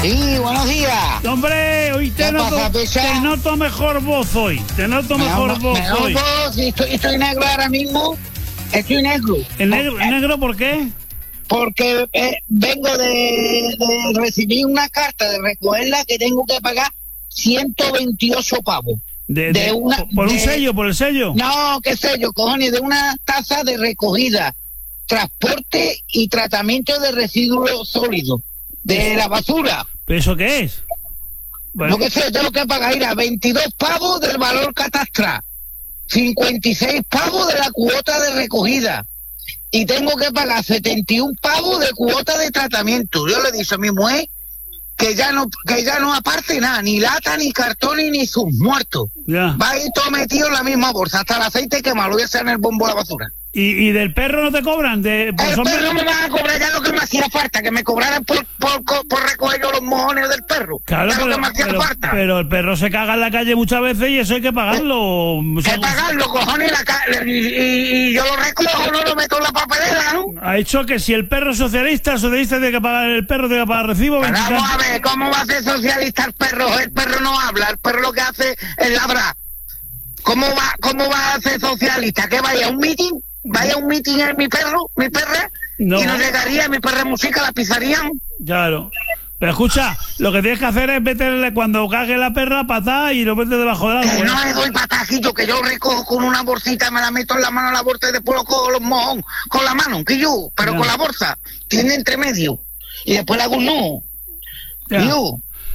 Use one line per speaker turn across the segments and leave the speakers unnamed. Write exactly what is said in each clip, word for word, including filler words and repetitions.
Sí, buenos días.
Hombre, hoy te noto,
pasa,
te noto mejor voz hoy. Te noto
me
mejor
me
voz
me
hoy.
noto, si estoy, estoy negro ahora mismo. Estoy negro.
¿El negro, el negro por qué?
Porque eh, vengo de, de recibir una carta de recogerla que tengo que pagar ciento veintiocho pavos.
De,
de
de-
una,
¿Por un
de-
sello? ¿Por el sello?
No, qué sé yo, cojones, de una tasa de recogida, transporte y tratamiento de residuos sólidos, de la basura.
¿Pero eso qué es? Bueno,
Lo que sé, tengo que pagar ir a veintidós pavos del valor catastral, cincuenta y seis pavos de la cuota de recogida y tengo que pagar setenta y uno pavos de cuota de tratamiento. Yo le dije a mi mujer que ya no que ya no aparte nada, ni lata, ni cartones, ni sus muertos.
ya.
Va a ir todo metido en la misma bolsa, hasta el aceite que malo voy a hacer en el bombo de la basura.
¿Y, y del perro no te cobran? De, pues
El
son-
perro me van a cobrar ya lo que me hacía falta, que me cobraran por, por, por, por recoger yo los mojones del perro.
Claro,
Ya lo
pero,
que me hacía
pero,
falta.
pero el perro se caga en la calle muchas veces y eso hay que pagarlo.
Que
Son-
pagarlo, cojones, la ca- y, y- y yo lo recojo, no lo meto en la papelera, ¿no?
Ha dicho que si el perro es socialista, el socialista tiene que pagar el perro, tiene que pagar recibo.
Pero
veintitantos.
vamos a ver, ¿cómo va a ser socialista el perro? El perro no habla, el perro lo que hace es labrar. ¿Cómo va, cómo va a ser socialista? ¿Que vaya a un meeting? ¿Vaya a un meeting en mi perro, mi perra?
No.
Y no llegaría, mi perra música la pisarían.
Claro. Pero escucha, lo que tienes que hacer es meterle cuando cague la perra patada y lo metes debajo del
Que
agua.
no le doy patajillo, que yo recojo con una bolsita, me la meto en la mano en la bolsa y después lo cojo los mojón con la mano, que yo, pero
Ya.
con la bolsa, tiene entre medio. Y después le hago un nudo.
Ya.
Yo.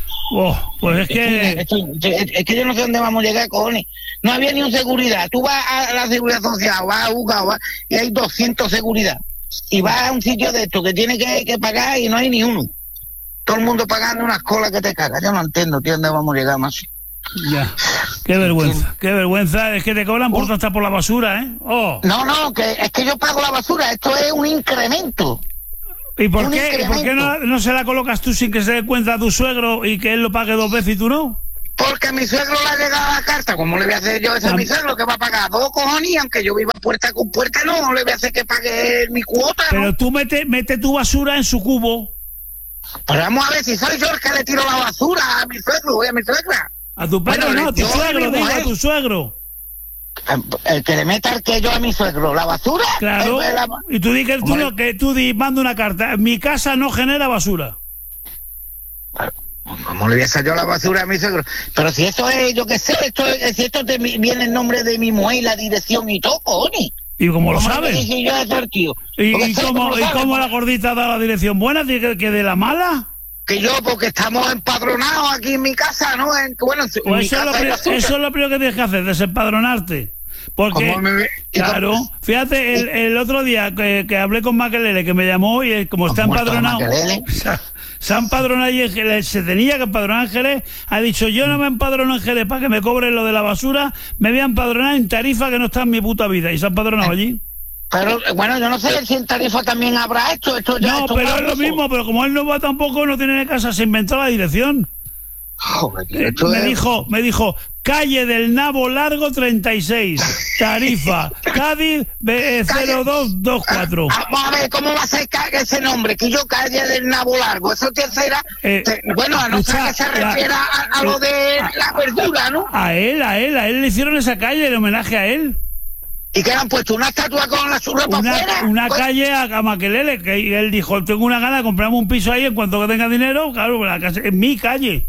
Oh, pues es que...
Esto- esto- es que yo no sé dónde vamos a llegar, cojones. No había ni un seguridad. Tú vas a la seguridad social, vas a buscar, vas, y hay doscientos seguridad. Y vas a un sitio de esto que tiene que, que pagar y no hay ni uno. Todo el mundo pagando unas colas que te cagas. Yo no entiendo, tío, dónde vamos a llegar más.
Ya. Qué vergüenza, qué vergüenza. Es que te cobran por hasta por la basura, ¿eh? Oh.
No, no, que es que yo pago la basura. Esto es un incremento.
¿Y por
un
qué, ¿y por qué no,
incremento.
no se la colocas tú sin que se dé cuenta a tu suegro y que él lo pague dos veces y tú no?
Porque a mi suegro le ha llegado la carta. ¿Cómo le voy a hacer yo eso a mi suegro que va a pagar dos cojones? Y aunque yo viva puerta con puerta, no, no le voy a hacer que pague mi cuota, ¿no?
Pero tú mete, mete tu basura en su cubo.
Pero vamos a ver si soy yo el que le tiro la basura a mi suegro y a mi suegra.
A tu perro
Bueno,
no, a tu
yo
suegro,
mismo,
digo, a
¿eh?
tu suegro.
El que le meta el que yo a mi suegro la basura.
Claro.
es la-
Y tú di que tú
Hombre.
no, que tú di, manda una carta. Mi casa no genera basura.
¿Cómo le voy a hacer yo la basura a mi suegro? Pero si esto es, yo qué sé, esto es, si esto te mi- viene el nombre de mi mujer y la dirección y todo, cojones.
¿Y cómo lo
¿Cómo le
sabes?
dije yo a ese tío?
¿Y,
Porque
y
sé
cómo,
lo
y
sabe,
cómo la gordita da la dirección buena? ¿Que, que de la mala?
Que yo, porque estamos empadronados aquí en mi casa, ¿no? En, bueno, en,
Pues
mi
eso, es lo
casa hay
pri-
basura.
eso es lo primero que tienes que hacer, desempadronarte. Porque,
¿Cómo me ve? ¿Y
claro,
cómo-
fíjate, el, el otro día que, que hablé con Maquelele, que me llamó y él, como está
¿Ha muerto
empadronado,
Maquelele?
se, se ha empadronado y en Jerez, se tenía que empadronar en Jerez, ha dicho, yo no me empadrono en Jerez para que me cobren lo de la basura, me voy a empadronar en Tarifa que no está en mi puta vida, y se ha empadronado allí.
Pero, bueno, yo no sé si en Tarifa también habrá esto. esto ya,
No,
esto
pero es lo
abuso.
mismo, pero como él no va tampoco, no tiene casa, se inventó la dirección.
Joder, tío,
Eh,
esto
me
es-
dijo, me dijo, calle del Nabo Largo treinta y seis, Tarifa, Cádiz B- eh, cero dos dos cuatro.
Vamos a ver, ¿cómo va a ser ca- ese nombre? Que yo calle del Nabo Largo. Eso te será.
Eh,
te- bueno, a no ser
escucha,
que se
la-
refiera a, a lo de
a-
la verdura, ¿no?
A él, a él, a él le hicieron esa calle en homenaje a él.
¿Y que le han puesto una estatua con la surra para
Una,
afuera?
una
Pues-
calle a, a Maquelele, que y él dijo, tengo una gana de comprarme un piso ahí en cuanto que tenga dinero, claro, la casa, en mi calle.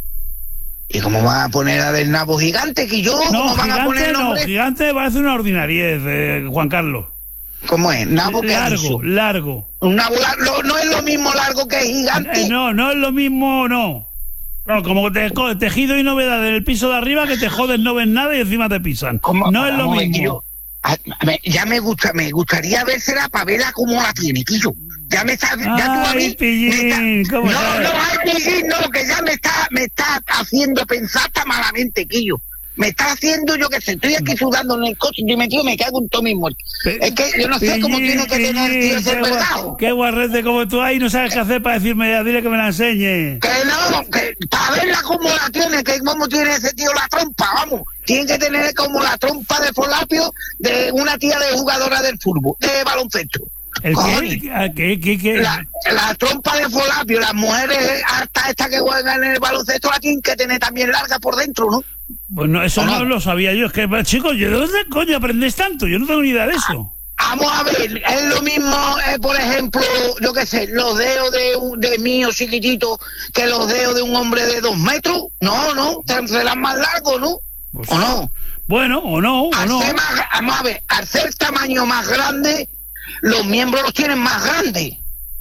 ¿Y cómo van a poner a del Nabo gigante? Que yo,
No,
¿cómo van a poner
gigante
el
no,
nombre?
gigante parece una ordinariez, eh, Juan Carlos.
¿Cómo es? Nabo que ha dicho.
Largo, largo.
Un nabo largo, no es lo mismo largo que gigante.
Eh, no, no es lo mismo, no. No, como te, co- tejido y novedad en el piso de arriba que te jodes, no ves nada y encima te pisan.
¿Cómo?
No es lo
Vamos a ver,
mismo.
Quillo. A- me- ya me gusta, me gustaría vérsela para verla cómo la tiene, Quillo. Ya me está, ya tú a
Ay,
mí,
Pillín,
me está-
¿cómo
no,
sabes?
no, ay, Pillín, no, que ya me está, me está haciendo pensar hasta malamente, Quillo. Me está haciendo, yo que sé, estoy aquí sudando en el coche, yo metido, me cago en todo mi muerto.
Pe-
Es que yo no sé cómo
Pillín,
tiene que tener
Pillín,
tío ese
qué gua-
verdad.
Qué guarrete como tú ahí, no sabes qué hacer para decirme, ya, dile que me la enseñe.
Que no, que para verla como la tiene, que cómo tiene ese tío la trompa, vamos. Tiene que tener como la trompa de Folapio de una tía de jugadora del fútbol, de baloncesto.
¿El qué? ¿Qué, qué, qué?
La, la trompa de folapio, las mujeres hasta estas que juegan en el baloncesto la tienen que tener también larga por dentro, ¿no?
Bueno, eso no, no lo sabía yo. Es que, chicos, ¿de dónde coño aprendes tanto? Yo no tengo ni idea de eso.
Vamos a ver, es lo mismo, eh, por ejemplo, yo qué sé, los dedos de, un, de mío chiquitito que los dedos de un hombre de dos metros. No, no, serán más largos, ¿no? Pues, ¿o no?
Bueno, o no, o
al
no.
Ser más, vamos a ver, al ser tamaño más grande, los miembros los tienen más grandes.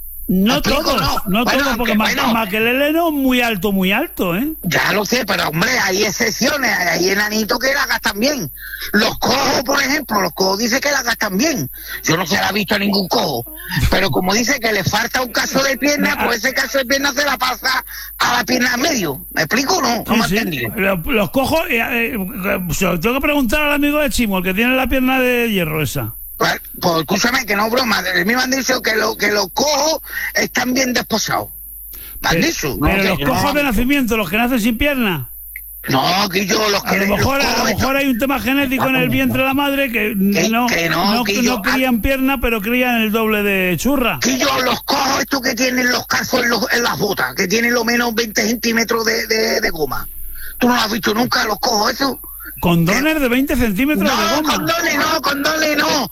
No todos, no, no
bueno,
todos, porque
bueno,
Makelele no es muy alto, muy alto, ¿eh?
Ya lo sé, pero hombre, hay excepciones, hay enanitos que la gastan bien. Los cojos, por ejemplo, los cojos dicen que la gastan bien. Yo no se la he visto a ningún cojo, pero como dice que le falta un caso de pierna, pues ese caso de pierna se la pasa a la pierna en medio. ¿Me explico o no? ¿No
sí,
me
sí.
entendido?
Los, los cojos, eh, eh, tengo que preguntar al amigo de Chimo, el que tiene la pierna de hierro esa.
Pues, pues escúchame, que no broma, de mí me han dicho que, lo, que los cojos están bien desposados. ¿Me han dicho?
Pero
no,
los
que,
cojos
no,
de nacimiento, los que nacen sin pierna.
No, que yo los que...
A lo mejor, a lo mejor hay un tema genético en el vientre de la madre que,
que
no,
que no,
no,
que
no
yo,
crían pierna, pero crían el doble de churra.
Que yo los cojos estos que tienen los calzos en, los, en las botas, que tienen lo menos veinte centímetros de, de, de goma. ¿Tú no lo has visto nunca, los cojos esos?
¿Condones de veinte centímetros
no,
de goma?
condones no, condones no.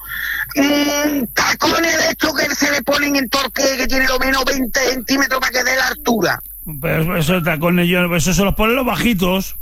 Mm, tacones de estos que se le ponen en torque, que tienen lo menos veinte centímetros para que dé la altura.
Pero esos tacones, yo, eso se los ponen los bajitos.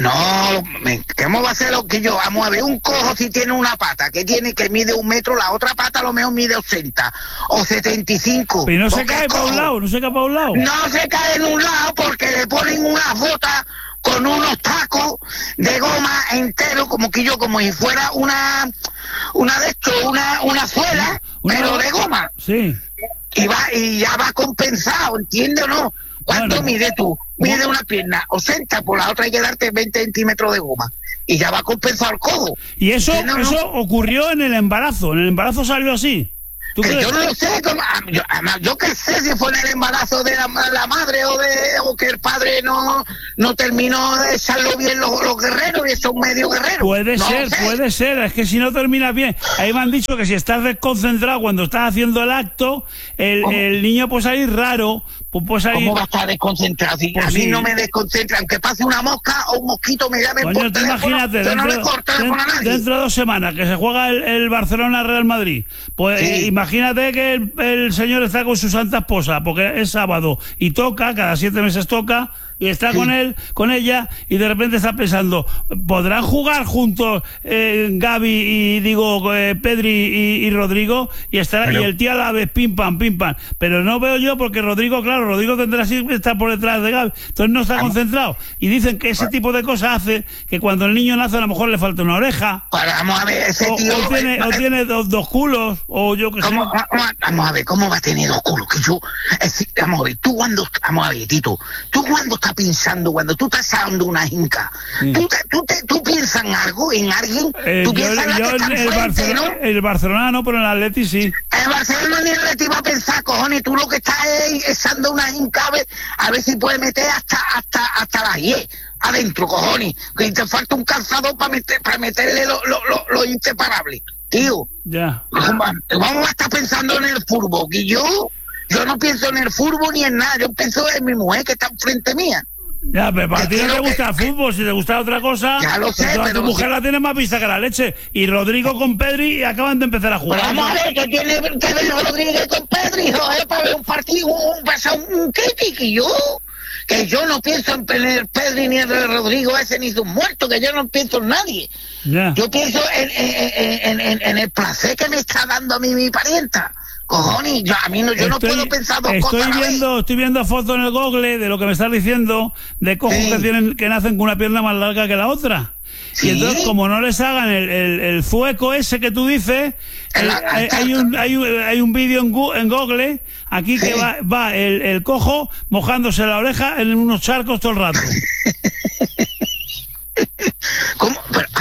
No, me, ¿cómo va a ser lo que yo? Vamos a ver, un cojo si tiene una pata que tiene que mide un metro, la otra pata a lo mejor mide ochenta o setenta y cinco.
Pero no se cae para un lado, no se cae para un lado.
No se cae en un lado porque le ponen unas botas con unos tacos de goma entero, como que yo, como si fuera una, una de esto, una, una suela, una, pero de goma.
Sí.
Y va, y ya va compensado, ¿entiendes o no? ¿Cuánto bueno, mide tú? Mide una pierna, ochenta, por la otra hay que darte veinte centímetros de goma. Y ya va compensado el cojo.
Y eso, no, eso no. ocurrió en el embarazo. ¿En el embarazo salió así?
¿Tú crees? Yo no lo sé, como, yo, yo qué sé si fue en el embarazo de la, la madre o de o que el padre no, no terminó de echarlo bien los, los guerreros y son medio guerreros.
Puede
no
ser, puede ser, es que si no terminas bien. Ahí me han dicho que si estás desconcentrado cuando estás haciendo el acto, el, el niño puede salir raro. Pues puede salir...
¿Cómo va a estar desconcentrado? Si pues a mí sí. no me desconcentra, aunque pase una mosca o un mosquito me llame por teléfono,
imagínate,
yo
dentro,
no le corto teléfono a nadie.
Dentro de dos semanas que se juega el, el Barcelona-Real Madrid, pues sí. eh, imagínate que el, el señor está con su santa esposa, porque es sábado, y toca, cada siete meses toca, y está sí. con él, con ella, y de repente está pensando, ¿podrán jugar juntos eh, Gaby y digo eh, Pedri y, y Rodrigo? Y estará, pero... y el tío a la vez pim pam, pim pam. Pero no veo yo porque Rodrigo, claro, Rodrigo tendrá que estar por detrás de Gaby, entonces no está vamos. concentrado. Y dicen que ese tipo de cosas hace que cuando el niño nace a lo mejor le falta una oreja.
Vamos a ver, ese
o,
tío.
O tiene, eh, o tiene dos, dos culos, o yo qué sé.
Vamos a ver, ¿cómo va a tener dos culos? Que yo, es, vamos a ver, tú cuando, vamos a ver, Tito, tú cuando estás pensando, cuando tú estás dando una hinca, sí. ¿tú, te, tú, te, ¿tú piensas en algo, en alguien?
Eh,
¿Tú
yo,
piensas en la
yo,
que está
el,
frente,
Barcelona,
¿no?
el Barcelona no, pero en el Atleti sí.
El Barcelona ni el Atleti va a pensar, cojones, tú lo que estás es echando una hinca a ver, a ver si puedes meter hasta, hasta, hasta las diez adentro, cojones, que te falta un calzador para meter, para meterle lo, lo, lo, lo inseparable, tío.
Ya.
Vamos a estar pensando en el fútbol, y yo, yo no pienso en el fútbol ni en nada, yo pienso en mi mujer que está enfrente mía.
Ya, pero para ti no te gusta el
que...
fútbol, si te gusta otra cosa,
ya lo sé,
pero
pero
tu mujer
si...
la tiene más vista que la leche. Y Rodrigo con Pedri acaban de empezar a jugar.
Pero vamos a ver, ¿qué tiene que ver Rodríguez con Pedri, joder, para ver un partido, un, un, un crítico, y yo, que yo no pienso en tener Pedri ni en Rodrigo ese ni sus muertos, que yo no pienso en nadie. Yeah. Yo pienso en, en, en, en, en el placer que me está dando a mí mi parienta. Cojones, yo, a mí no, yo estoy, no puedo pensar dos
estoy
cosas
viendo, estoy viendo fotos en el Google de lo que me estás diciendo, de cojos sí. que tienen que nacen con una pierna más larga que la otra. ¿Sí? Y entonces, como no les hagan el, el, el zueco ese que tú dices, el, hay, hay un hay un, hay un vídeo en, en Google aquí sí. que va, va el, el cojo mojándose la oreja en unos charcos todo el rato.
¿Cómo? Pero, vamos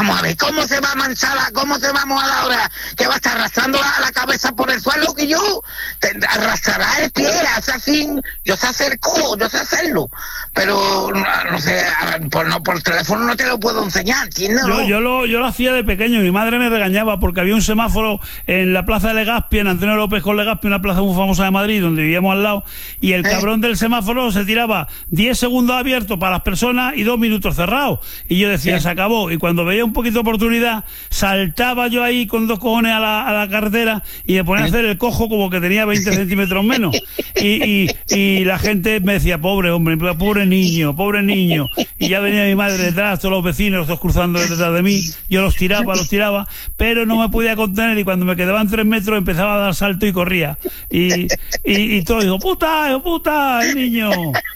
vamos a ver, ¿cómo se va a manchar, la, cómo se va a mojar ahora? Que va a estar arrastrando la, la cabeza por el suelo, que yo te, arrastrará el pie, hace así, yo sé hacer cojo, yo sé hacerlo, pero no, no sé, por, no, por teléfono no te lo puedo enseñar, ¿entiendes?
Yo,
¿no?
yo, lo, yo lo hacía de pequeño, mi madre me regañaba porque había un semáforo en la plaza de Legazpi, en Antonio López con Legazpi, una plaza muy famosa de Madrid, donde vivíamos al lado, y el
¿Eh?
cabrón del semáforo se tiraba diez segundos abiertos para las personas y dos minutos cerrados. Y yo decía,
¿Eh?
se acabó. Y cuando veía un poquito de oportunidad, saltaba yo ahí con dos cojones a la, a la carretera y me ponía a hacer el cojo como que tenía veinte centímetros menos. Y, y, y la gente me decía, pobre hombre, pobre niño, pobre niño. Y ya venía mi madre detrás, todos los vecinos, todos cruzando detrás de mí. Yo los tiraba, los tiraba, pero no me podía contener y cuando me quedaban tres metros empezaba a dar salto y corría. Y, y, y todo, digo, puta, hijo puta, el niño.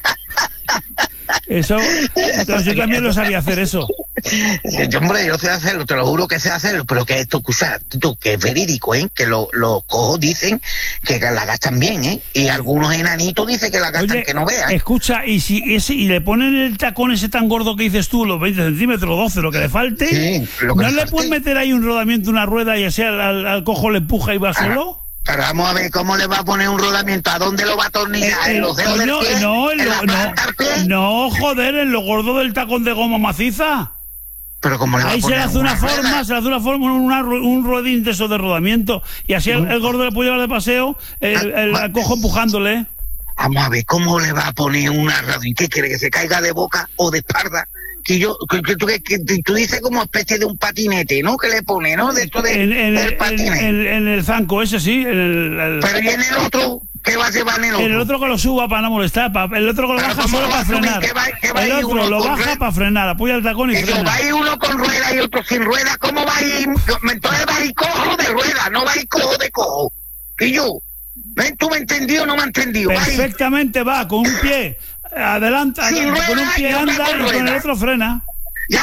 Eso, entonces yo también lo sabía hacer eso.
Yo, hombre, yo sé hacerlo, te lo juro que sé hacerlo, pero que esto, escucha, tú, que es verídico, ¿eh? Que los lo cojos dicen que la gastan bien, ¿eh? Y algunos enanitos dicen que la gastan. Oye, que no vean.
Escucha, y si ese, y le ponen el tacón ese tan gordo que dices tú, los veinte centímetros, doce, lo que le falte,
sí, lo que
¿no
le,
le
falte?
puedes meter ahí un rodamiento, una rueda y así al, al, al cojo le empuja y va solo?
Pero vamos a ver cómo le va a poner un rodamiento, ¿a dónde lo va a atornillar?
¿En
los dedos del pie?
No, en
¿En
lo,
la planta del pie?
no, no, joder, en lo gordo del tacón de goma maciza.
Pero como le va
ahí
a poner
se le hace una, una forma,
rueda?
se le hace una forma, una, un rodín de esos de rodamiento. Y así el, el gordo le puede llevar de paseo, el, el, el cojo empujándole.
Vamos a ver, ¿cómo le va a poner una rodín? ¿Qué quiere, que se caiga de boca o de espalda? Que yo, que, que, que, que tú dices como especie de un patinete, ¿no? Que le pone, ¿no? De esto de,
en, en,
del patinete.
En, en, en el zanco ese, sí. En el, el...
Pero ¿y en el otro? ¿Qué va a llevar en el otro?
El otro que lo suba para no molestar, para, el otro que lo
pero
baja solo para frenar.
¿Qué va, qué va
el otro lo baja rueda? Para frenar, apoya el tacón y
Eso,
frena.
va a ir uno con rueda y otro sin rueda, ¿cómo va a ir? Entonces va a ir cojo de rueda, no va a ir cojo de cojo. Y yo, ¿tú me entendió o no me entendió?
Perfectamente va, con un pie adelanta,
sin
con
rueda,
un pie anda y con
rueda.
el otro frena.